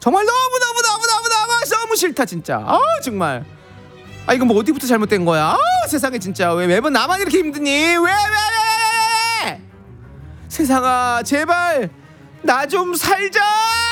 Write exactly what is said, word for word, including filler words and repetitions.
정말 너무 너무 너무 너무 너무 너무 싫다 진짜. 아 정말. 아 이거 뭐 어디부터 잘못된 거야? 아 세상에 진짜 왜 매번 나만 이렇게 힘드니? 왜 왜 왜 왜 왜? 세상아 제발 나 좀 살자.